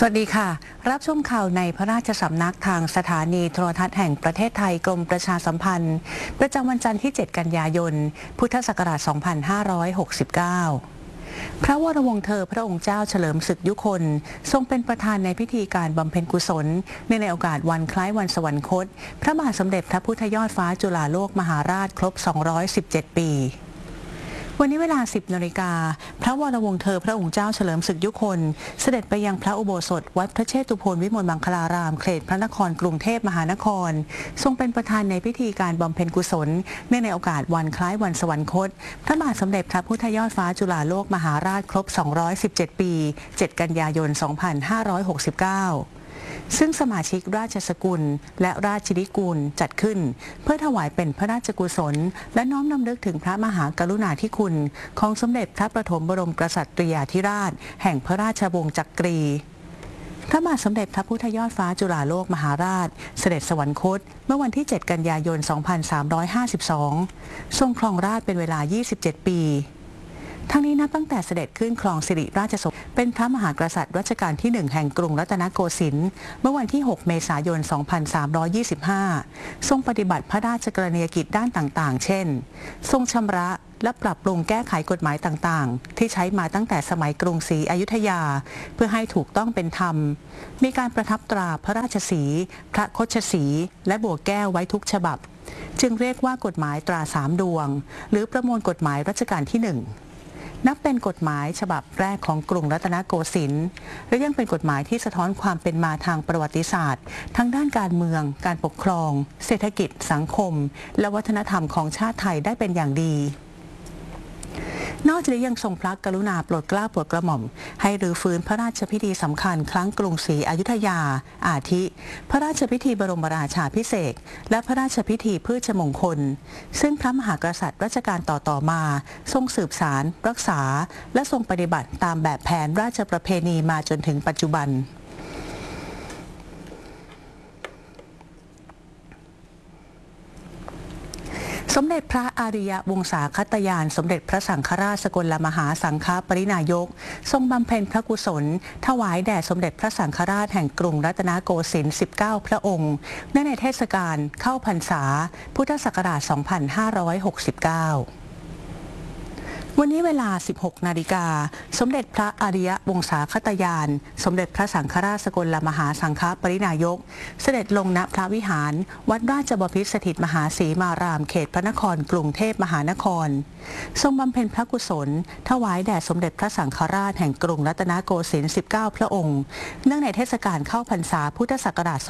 สวัสดีค่ะรับชมข่าวในพระราชสำนักทางสถานีโทรทัศน์แห่งประเทศไทยกรมประชาสัมพันธ์ประจำวันจันทร์ที่ 7 กันยายน พุทธศักราช 2569 พระวรวงศ์เธอพระองค์เจ้าเฉลิมศึกยุคนทรงเป็นประธานในพิธีการบำเพ็ญกุศลในโอกาสวันคล้ายวันสวรรคตพระบาทสมเด็จพระพุทธยอดฟ้าจุฬาโลกมหาราชครบ 217 ปีวันนี้เวลา 10 นาฬิกาพระวรวงศ์เธอพระองค์เจ้าเฉลิมศึกยุคนเสด็จไปยังพระอุโบสถวัดพระเชตุพนวิมลมังคลารามเขตพระนครกรุงเทพมหานครทรงเป็นประธานในพิธีการบำเพ็ญกุศลในโอกาสวันคล้ายวันสวรรคตพระบาทสมเด็จพระพุทธยอดฟ้าจุฬาโลกมหาราชครบ 217 ปี 7 กันยายน 2569ซึ่งสมาชิกราชสกุลและราชธิกูลจัดขึ้นเพื่อถวายเป็นพระราชกุศลและน้อมรำลึกถึงพระมหากรุณาธิคุณของสมเด็จพระประถมบรมกษัตริยาธิราชแห่งพระราชวงศ์จักรีพระบาทสมเด็จพระพุทธยอดฟ้าจุฬาโลกมหาราชเสด็จสวรรคตเมื่อวันที่ 7 กันยายน 2352 ทรงครองราชย์เป็นเวลา 27 ปีทั้งนี้นับตั้งแต่เสด็จขึ้นครองสิริราชสมบัติเป็นพระมหากษัตริย์รัชกาลที่ 1 แห่งกรุงรัตนโกสินทร์เมื่อวันที่ 6 เมษายน 2325 ทรงปฏิบัติพระราชกรณียกิจด้านต่างๆ เช่น ทรงชำระและปรับปรุงแก้ไขกฎหมายต่างๆที่ใช้มาตั้งแต่สมัยกรุงศรีอยุธยาเพื่อให้ถูกต้องเป็นธรรมมีการประทับตราพระราชสีห์พระคชสีห์และบัวแก้วไว้ทุกฉบับจึงเรียกว่ากฎหมายตรา3 ดวงหรือประมวลกฎหมายรัชกาลที่ 1นับเป็นกฎหมายฉบับแรกของกรุงรัตนโกสินทร์และยังเป็นกฎหมายที่สะท้อนความเป็นมาทางประวัติศาสตร์ทั้งด้านการเมืองการปกครองเศรษฐกิจสังคมและวัฒนธรรมของชาติไทยได้เป็นอย่างดีนอกจากนี้ยังทรงพระกรุณาโปรดเกล้าโปรดกระหม่อมให้รื้อฟื้นพระราชพิธีสำคัญครั้งกรุงศรีอยุธยาอาทิ พระราชพิธีบรมราชาภิเษกและพระราชพิธีพืชมงคลซึ่งพระมหากษัตริย์รัชกาลต่อมาทรงสืบสานรักษาและทรงปฏิบัติตามแบบแผนราชประเพณีมาจนถึงปัจจุบันสมเด็จพระอาริยวงศาคตยานสมเด็จพระสังฆราชสกลมหาสังฆปรินายกทรงบำเพ็ญพระกุศลถวายแด่สมเด็จพระสังฆราชแห่งกรุงรัตนโกสินทร์19 พระองค์เนื่องในเทศกาลเข้าพรรษาพุทธศักราช 2569วันนี้เวลา 16 นาฬิกาสมเด็จพระอาริยวงศาคตยานสมเด็จพระสังฆราชสกลมหาสังฆปรินายกเสด็จลงณพระวิหารวัดราชบพิตรสถิตมหาสีมารามเขตพระนครกรุงเทพมหานครทรงบำเพ็ญพระกุศลถวายแด่สมเด็จพระสังฆราชแห่งกรุงรัตนโกสินทร์19 พระองค์เนื่องในเทศกาลเข้าพรรษาพุทธศักราช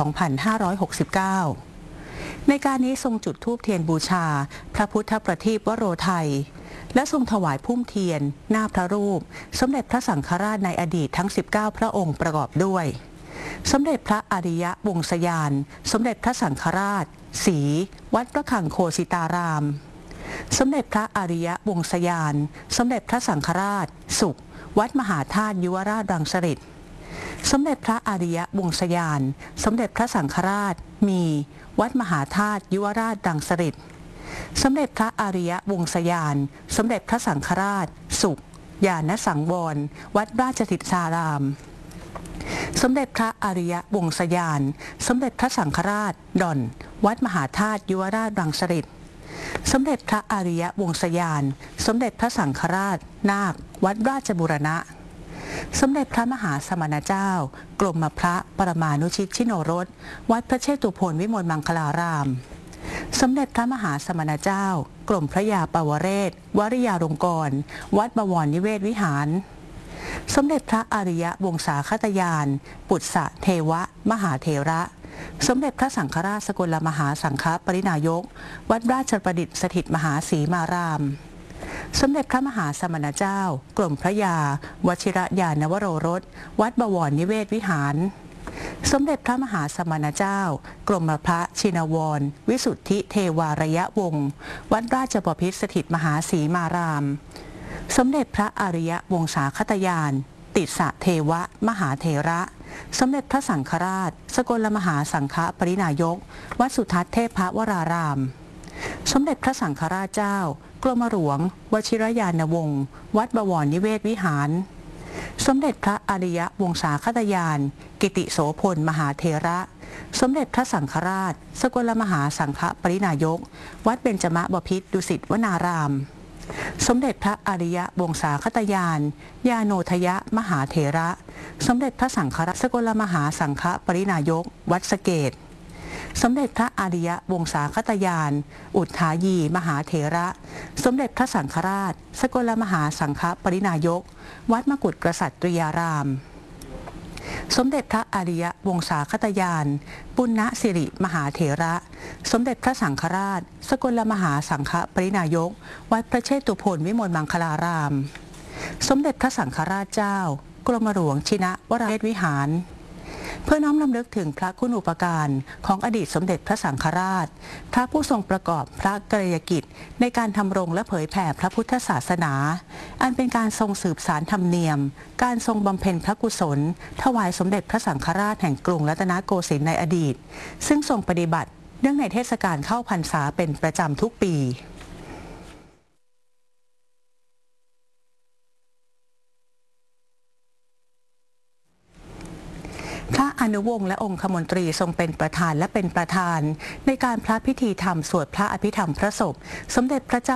2569ในการนี้ทรงจุดธูปเทียนบูชาพระพุทธประทีปวโรไทยและทรงถวายพุ่มเทียนหน้าพระรูปสมเด็จพระสังฆราชในอดีตทั้ง19 พระองค์ประกอบด้วยสมเด็จพระอาริยวงศยานสมเด็จพระสังฆราชศรีวัดพระคังโคสิตารามสมเด็จพระอาริยวงศยานสมเด็จพระสังฆราชสุขวัดมหาธาตุยุวราชรังสฤษฎ์สมเด็จพระอาริยวงศยานสมเด็จพระสังฆราชมีวัดมหาธาตุยุวราชรังสฤษฎ์สมเด็จพระอาริยวงศยานสมเด็จพระสังฆราชสุขญาณสังวรวัดราชสิทธารามสมเด็จพระอาริยวงศยานสมเด็จพระสังฆราชดอนวัดมหาธาตุยุวราชรังสฤษฎ์สมเด็จพระอาริยวงศยานสมเด็จพระสังฆราชนาควัดราชบูรณะสมเด็จพระมหาสมณเจ้ากรมพระปรมานุชิตชิโนรสวัดพระเชตุพนวิมลมังคลารามสมเด็จพระมหาสมณเจ้ากรมพระยาปวเรศวริยาลงกรณ์วัดบวรนิเวศวิหารสมเด็จพระอาริยวงศาคตยานปุตสะเทวะมหาเถระสมเด็จพระสังฆราชสกลมหาสังฆปรินายกวัดราชประดิษฐ์สถิตมหาสีมารามสมเด็จพระมหาสมณเจ้ากรมพระยาวชิรญาณวโรรสวัดบวรนิเวศวิหารสมเด็จพระมหาสมณเจ้ากรมพระชินวรวิสุทธิเทวารยวงศ์วัดราชบพิตรสถิตมหาสีมารามสมเด็จพระอาริยวงศาคตยานติสสะเทวะมหาเถระสมเด็จพระสังฆราชสกลมหาสังฆปรินายกวัดสุทัศน์เทพวรารามสมเด็จพระสังฆราชเจ้ากรมหลวงวชิรญาณวงศ์วัดบวรนิเวศวิหาร สสมเด็จพระอริยวงศาคตยาน กิติโสพลมหาเถระ สมเด็จพระสังฆราช สกลมหาสังฆปรินายก วัดเบญจมบพิตรดุสิตวนาราม สมเด็จพระอริยวงศาคตยาน ญาโนทยมหาเถระ สมเด็จพระสังฆราช สกลมหาสังฆปรินายก วัดสะเกษ สมเด็จพระอริยวงศาคตยาน อุทธายีมหาเถระ สมเด็จพระสังฆราช สกลมหาสังฆปรินายก วัดมกุฏกษัตริยาราม สมเด็จพระอริยวงศาคตยาน ปุณณสิริมหาเถระ สมเด็จพระสังฆราช สกลมหาสังฆปรินายก วัดพระเชตุพนวิมลมังคลาราม สมเด็จพระสังฆราชเจ้ากรมหลวงชินวราเทศวิหาร เพื่อน้อมรำลึกถึงพระคุณูปการของอดีตสมเด็จพระสังฆราช พระผู้ทรงประกอบพระกรณียกิจในการทำรงและเผยแผ่พระพุทธศาสนา อันเป็นการทรงสืบสานธรรมเนียม การทรงบำเพ็ญพระกุศล ถวายสมเด็จพระสังฆราชแห่งกรุงรัตนโกสินทร์ในอดีต ซึ่งทรงปฏิบัติเนื่องในเทศกาลเข้าพรรษาเป็นประจำทุกปีพระอนุวงศ์และองคมนตรีทรงเป็นประธานและเป็นประธานในการพระพิธีธรรมสวดพระอภิธรรมพระศพสมเด็จพระเจ้า